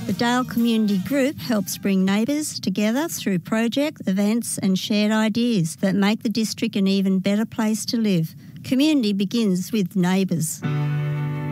The Dale Community Group helps bring neighbours together through projects, events and shared ideas that make the district an even better place to live. Community begins with neighbours.